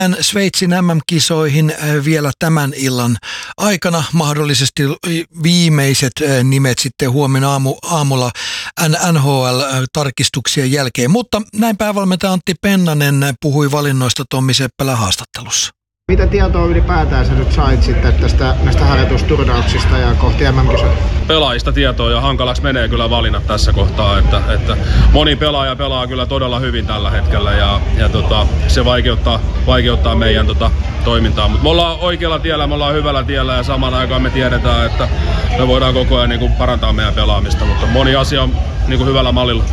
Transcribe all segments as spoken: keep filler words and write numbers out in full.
Sveitsin M M-kisoihin vielä tämän illan aikana. Mahdollisesti viimeiset nimet sitten huomenna aamu, aamulla N H L-tarkistuksien jälkeen. Mutta näin päävalmentaja Antti Pennanen puhui valinnoista Tommi Seppälän haastattelussa. Mitä tietoa ylipäätään sä nyt sait sitten tästä näistä harjoitusturnauksista ja kohti M M-kisoja? Pelaajista tietoa ja hankalaksi menee kyllä valinnat tässä kohtaa, että, että moni pelaaja pelaa kyllä todella hyvin tällä hetkellä ja, ja tota, se vaikeuttaa, vaikeuttaa meidän tota, toimintaa. Mutta me ollaan oikealla tiellä, me ollaan hyvällä tiellä ja samaan aikaan me tiedetään, että me voidaan koko ajan niin kuin parantaa meidän pelaamista, mutta moni asia on niin kuin hyvällä mallilla.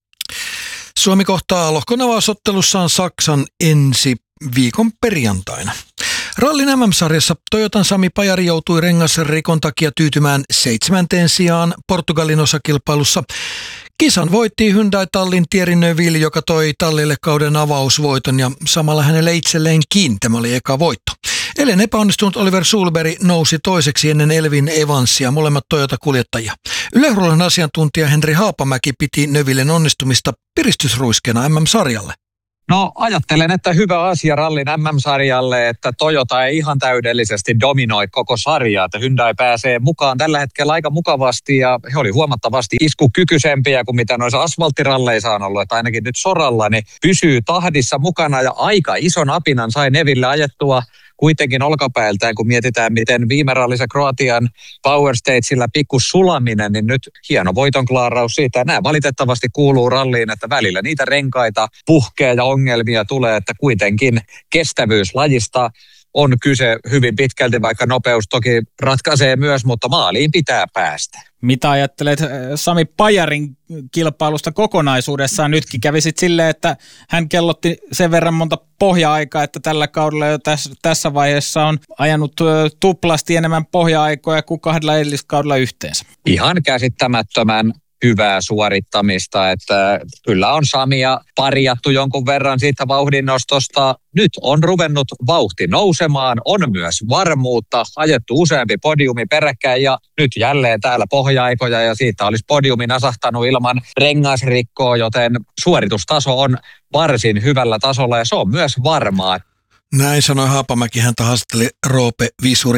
Suomi kohtaa lohkonavausottelussaan Saksan ensi viikon perjantaina. Rallin M M-sarjassa Toyotan Sami Pajari joutui rengasrikon takia tyytymään seitsemänteen sijaan Portugalin osakilpailussa. Kisan voitti Hyundai-tallin Thierry Neuville, joka toi tallille kauden avausvoiton ja samalla hänelle itselleenkin tämä oli eka voitto. Eilen epäonnistunut Oliver Sulberg nousi toiseksi ennen Elvin Evansia, molemmat Toyota-kuljettajia. Yle-Hurlan asiantuntija Henri Haapamäki piti Neuvillen onnistumista piristysruiskeena M M-sarjalle. No ajattelen, että hyvä asia rallin M M-sarjalle, että Toyota ei ihan täydellisesti dominoi koko sarjaa, että Hyundai pääsee mukaan tällä hetkellä aika mukavasti ja he oli huomattavasti iskukykyisempiä kuin mitä noissa asfalttiralleissa on ollut, että ainakin nyt soralla ne pysyy tahdissa mukana ja aika ison apinan sai Neuville ajettua kuitenkin olkapäiltään, kun mietitään, miten viime rallissa Kroatian Power Stagella pikku sulaminen, niin nyt hieno voitonklaaraus siitä. Ja nämä valitettavasti kuuluu ralliin, että välillä niitä renkaita puhkee ja ongelmia tulee, että kuitenkin kestävyyslajista on kyse hyvin pitkälti, vaikka nopeus toki ratkaisee myös, mutta maaliin pitää päästä. Mitä ajattelet Sami Pajarin kilpailusta kokonaisuudessaan? Nytkin kävisit silleen, että hän kellotti sen verran monta pohja-aikaa, että tällä kaudella jo tässä, tässä vaiheessa on ajanut tuplasti enemmän pohja-aikoja kuin kahdella edelliskaudella yhteensä. Ihan käsittämättömän hyvää suorittamista, että kyllä on Samia parjattu jonkun verran siitä vauhdinnostosta. Nyt on ruvennut vauhti nousemaan, on myös varmuutta, ajettu useampi podiumi peräkkäin ja nyt jälleen täällä pohja-aikoja ja siitä olisi podiumi nasahtanut ilman rengasrikkoa, joten suoritustaso on varsin hyvällä tasolla ja se on myös varmaa. Näin sanoi Haapamäki, häntä haastatteli Roope Visuri.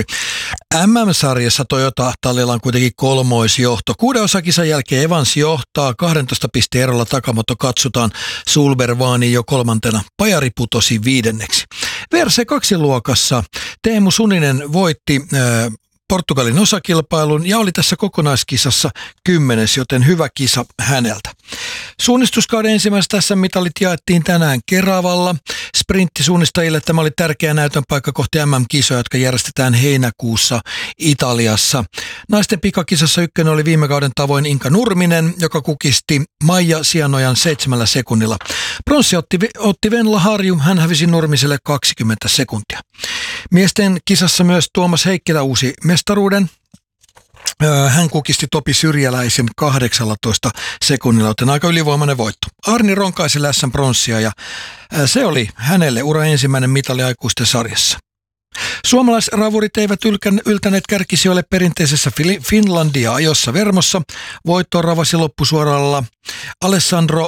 M M-sarjassa Toyota-tallilla on kuitenkin kolmoisjohto. Kuuden osakisan jälkeen Evans johtaa kahdentoista pisteen erolla, Takamoto katsotaan, Sulberg vaani jo kolmantena, Pajari putosi viidenneksi. Verse kaksi luokassa Teemu Suninen voitti äh, Portugalin osakilpailun ja oli tässä kokonaiskisassa kymmenes, joten hyvä kisa häneltä. Suunnistuskauden ensimmäisestä tässä mitalit jaettiin tänään Keravalla. Sprinttisuunnistajille tämä oli tärkeä näytön paikka kohti M M-kisoja, jotka järjestetään heinäkuussa Italiassa. Naisten pikakisassa ykkönen oli viime kauden tavoin Inka Nurminen, joka kukisti Maija Sianojan seitsemällä sekunnilla. Pronssi otti, otti Venla Harju, hän hävisi Nurmiselle kaksikymmentä sekuntia. Miesten kisassa myös Tuomas Heikkilä uusi mestaruuden. Hän kukisti Topi Syrjäläisen kahdeksallatoista sekunnilla, joten aika ylivoimainen voitto. Arni Ronkaiselle S M-pronssia ja se oli hänelle ura ensimmäinen mitali aikuisten sarjassa. Suomalaisravurit eivät yltäneet kärkisijoille perinteisessä Finlandia-ajossa Vermossa. Voitto ravasi loppusuoralla Alessandro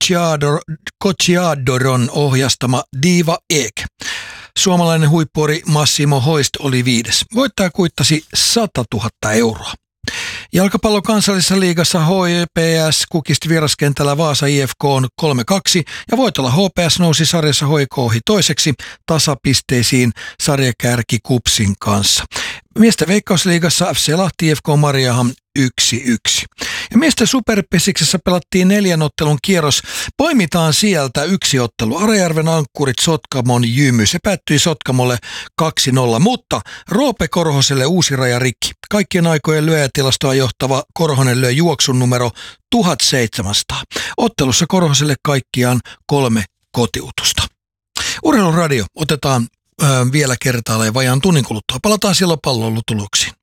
Cocciadoron ohjastama Diva Ek. Suomalainen huippuori Massimo Hoist oli viides. Voittaja kuittasi sata tuhatta euroa. Jalkapallon kansallisessa liigassa H P S kukisti vieraskentällä Vaasa I F K:n kolme kaksi ja voitolla H P S nousi sarjassa H I K ohi toiseksi tasapisteisiin sarjakärki Kupsin kanssa. Miesten veikkausliigassa F C Lahti I F K Mariehamn yksi yksi. Ja miesten superpesiksessä pelattiin neljän ottelun kierros. Poimitaan sieltä yksi ottelu. Arajärven ankkurit Sotkamon Jymy. Se päättyi Sotkamolle kaksi nolla, mutta Roope Korhoselle uusi raja rikki. Kaikkien aikojen lyöjätilastoa johtava Korhonen löi juoksun numero tuhatseitsemänsataa. Ottelussa Korhoselle kaikkiaan kolme kotiutusta. Urheiluradio otetaan ö, vielä kertaalleen vajaan tunnin kuluttua. Palataan silloin palloilutuloksiin.